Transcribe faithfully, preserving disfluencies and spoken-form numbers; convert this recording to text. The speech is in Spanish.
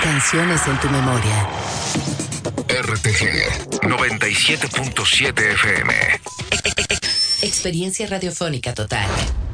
canciones en tu memoria. R T G noventa y siete punto siete F M. Experiencia radiofónica total.